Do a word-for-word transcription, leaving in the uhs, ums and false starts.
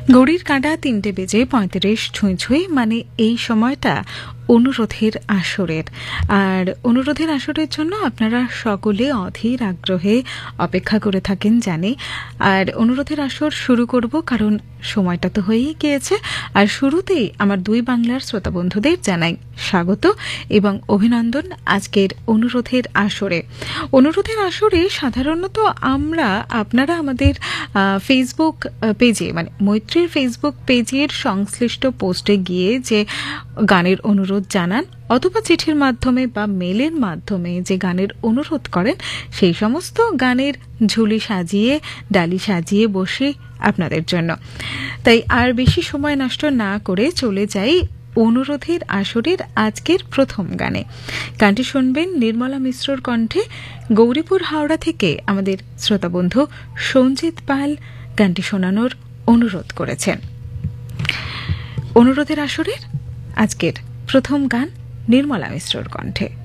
ঘড়ির কাঁটা তিনটে বেজে পঁয়ত্রিশ ছুঁই ছুঁই, মানে এই সময়টা অনুরোধের আসরের। আর অনুরোধের আসরের জন্য আপনারা সকলে অধীর আগ্রহে অপেক্ষা করে থাকেন জানি। আর অনুরোধের আসর শুরু করব, কারণ সময়টা তো হয়েই গিয়েছে। আর শুরুতেই আমার দুই বাংলার শ্রোতা বন্ধুদের জানাই স্বাগত এবং অভিনন্দন আজকের অনুরোধের আসরে। অনুরোধের আসরে সাধারণত আমরা আপনারা আমাদের ফেসবুক পেজে, মানে মৈত্রীর ফেসবুক পেজের সংশ্লিষ্ট পোস্টে গিয়ে যে গানের অনুরোধ জানান অথবা চিঠির মাধ্যমে বা মেলের মাধ্যমে যে গানের অনুরোধ করেন, সেই সমস্ত গানের ঝুলি সাজিয়ে ডালি সাজিয়ে বসে আপনাদের জন্য। তাই আর বেশি সময় নষ্ট না করে চলে যাই অনুরোধের আসরের আজকের প্রথম গানে। গানটি শুনবেন নির্মলা মিশ্রর কণ্ঠে। গৌরীপুর হাওড়া থেকে আমাদের শ্রোতা বন্ধু সঞ্জিত পাল গানটি শোনানোর অনুরোধ করেছেন। অনুরোধের আসরের আজকের প্রথম গান নির্মলা মিশ্রর কণ্ঠে।